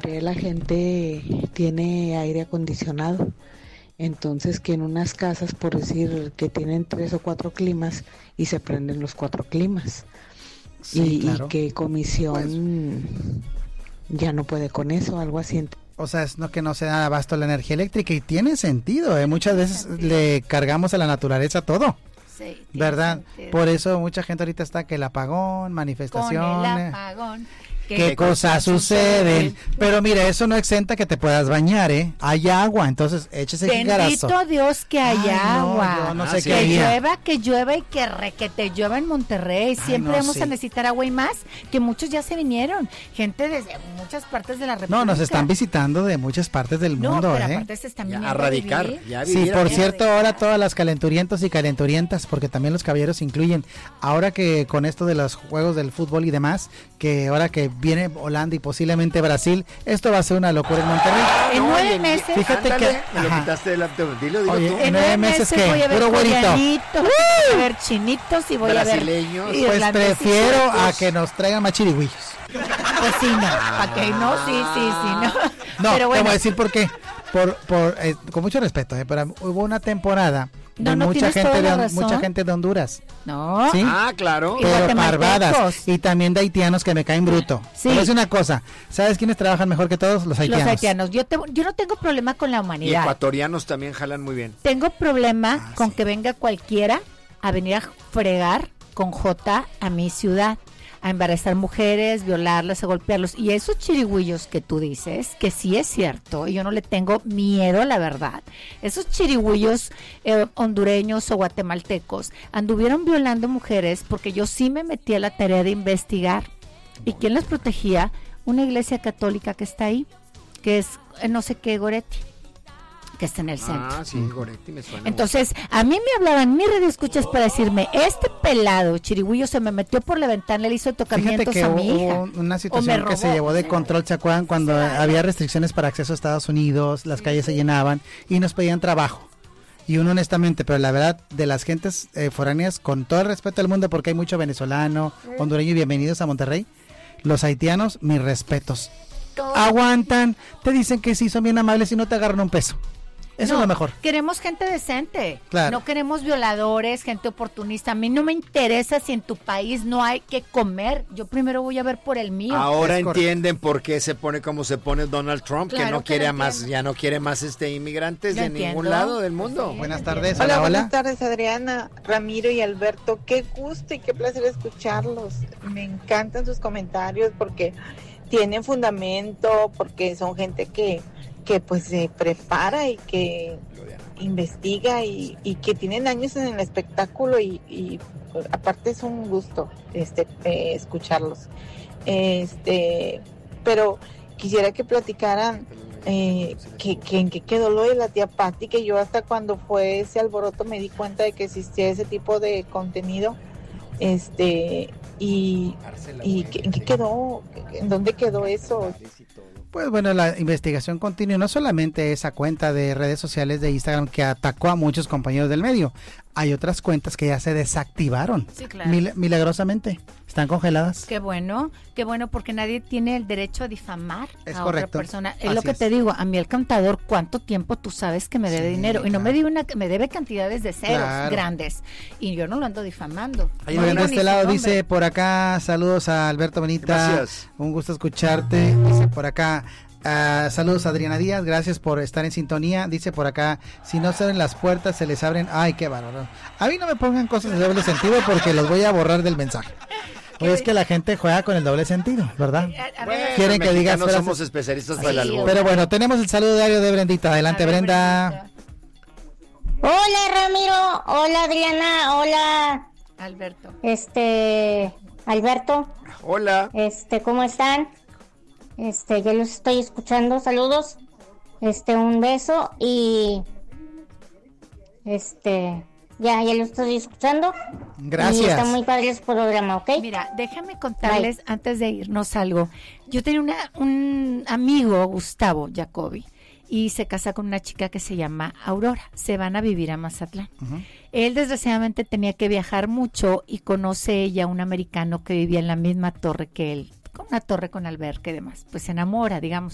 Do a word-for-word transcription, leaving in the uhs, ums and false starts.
mayoría de la gente tiene aire acondicionado. Entonces, que en unas casas, por decir que tienen tres o cuatro climas y se prenden los cuatro climas. Sí, y, claro. y que comisión pues, ya no puede con eso, algo así. O sea, es no que no se da abasto la energía eléctrica y tiene sentido, ¿eh? Muchas veces le cargamos a la naturaleza todo. Sí, ¿verdad? Sentido. Por eso mucha gente ahorita está que el apagón, manifestaciones. Con el apagón. ¿Qué, ¿Qué cosas suceden? Pero mira, eso no exenta que te puedas bañar, ¿eh? Hay agua, entonces échese el Bendito garazo. Dios que hay Ay, agua. No, yo no Ah, sé sí. qué Que haría. llueva, que llueva y que re, que te llueva en Monterrey. Siempre no vamos sé. a necesitar agua y más, que muchos ya se vinieron. Gente desde muchas partes de la República. No, nos están visitando de muchas partes del No, mundo, pero ¿eh? aparte se están Ya, viniendo a radicar. vivir. Ya Sí, vivir por aquí. cierto, ahora todas las calenturientos y calenturientas, porque también los caballeros incluyen, ahora que con esto de los juegos del fútbol y demás, que ahora que viene Holanda y posiblemente Brasil, esto va a ser una locura en Monterrey. En No, nueve y en- meses. Fíjate Ándale, que- me lo ajá. quitaste del laptop. Dilo, dilo Oye, tú. en En nueve nueve meses, meses ¿qué? voy a ver Puro güerito. coreanitos, voy a ver chinitos y voy Brasileños. a ver Pues irlandeses. prefiero a que nos traigan más chirigüillos. Pues sí, no, ¿para qué no? Sí, sí, sí, no. No, Pero te bueno, voy a decir por qué. Por, por, eh, con mucho respeto, eh, pero hubo una temporada de No, no, mucha tienes gente toda de la Hon- razón. mucha gente de Honduras, no. ¿sí? Ah, claro. Y pero guatemaltecos. parvadas y también de haitianos que me caen bruto. Sí. Te voy a decir una cosa, ¿sabes quiénes trabajan mejor que todos? Los haitianos. Los haitianos. Yo, te- yo no tengo problema con la Y humanidad. ecuatorianos también jalan muy bien. Tengo problema Ah, con sí. que venga cualquiera a venir a fregar con J a mi ciudad, a embarazar mujeres, violarlas, a golpearlos. Y esos chirigüillos que tú dices, que sí es cierto, y yo no le tengo miedo a la verdad. Esos chirigüillos eh, hondureños o guatemaltecos anduvieron violando mujeres porque yo sí me metí a la tarea de investigar. ¿Y quién las protegía? Una iglesia católica que está ahí, que es eh, no sé qué Goretti, que está en el centro. Ah, sí, Goretti me suena. Entonces, a mí me hablaban mis radioescuchas para decirme, este pelado chirigüillo se me metió por la ventana, le hizo Fíjate tocamientos que a hubo mi hija. una O situación me que se robó, llevó de o sea, control, ¿se acuerdan? Cuando había restricciones para acceso a Estados Unidos, las calles se llenaban y nos pedían trabajo. Y uno honestamente, pero la verdad, de las gentes eh, foráneas, con todo el respeto del mundo, porque hay mucho venezolano, hondureño y bienvenidos a Monterrey, los haitianos, mis respetos. Todo. Aguantan, te dicen que sí, son bien amables y no te agarran un peso. Eso No, es lo mejor. Queremos gente decente. Claro. No queremos violadores, gente oportunista. A mí no me interesa si en tu país no hay que comer. Yo primero voy a ver por el mío. Ahora Es correcto. entienden por qué se pone como se pone Donald Trump, que Claro no que quiere lo a más, entiendo. ya no quiere más este inmigrantes Lo de entiendo. ningún lado del mundo. Sí. Buenas tardes, Hola, hola, buenas hola. tardes Adriana, Ramiro y Alberto. Qué gusto y qué placer escucharlos. Me encantan sus comentarios porque tienen fundamento, porque son gente que, que pues se prepara y que investiga y, y que tienen años en el espectáculo y, y pues, aparte es un gusto este eh, escucharlos. Este, pero quisiera que platicaran eh, que, que en qué quedó lo de la tía Patti, que yo hasta cuando fue ese alboroto me di cuenta de que existía ese tipo de contenido, este, y, y que- en qué quedó, en dónde quedó eso. Pues bueno, la investigación continúa, no solamente esa cuenta de redes sociales de Instagram que atacó a muchos compañeros del medio, hay otras cuentas que ya se desactivaron, Sí, claro. mil- milagrosamente, están congeladas. Qué bueno, qué bueno, porque nadie tiene el derecho a difamar Es a correcto. otra persona. Es Así lo que es. te digo, a mí el contador, ¿cuánto tiempo tú sabes que me debe Sí, dinero? Y no me claro. debe una, me debe cantidades de ceros Claro. grandes. Y yo no lo ando difamando. Ahí No de digo ni este su lado nombre. dice por acá, saludos a Alberto Benita, Gracias. un gusto escucharte, dice por acá, ah, saludos a Adriana Díaz, gracias por estar en sintonía, dice por acá, si no se abren las puertas se les abren, ay qué bárbaro, a mí no me pongan cosas de doble sentido porque los voy a borrar del mensaje. Oye, es que la gente juega con el doble sentido, ¿verdad? A- a- Bueno, Quieren que digas no frases- somos especialistas Sí, para el albur. Pero bueno, tenemos el saludo diario de Brendita, adelante a ver, Brenda. Brendita. Hola Ramiro, hola Adriana, hola Alberto. este Alberto, Hola. este ¿cómo están? Este, ya los estoy escuchando, saludos, este, un beso y este, ya, ya los estoy escuchando. Y Gracias. está muy padre el programa, ¿ok? Mira, déjame contarles antes de irnos algo. Yo tenía una, un amigo, Gustavo Jacobi, y se casa con una chica que se llama Aurora. Se van a vivir a Mazatlán. Ujú. Él desgraciadamente tenía que viajar mucho y conoce ella a un americano que vivía en la misma torre que él, con una torre con alberca y demás. Pues se enamora, digamos.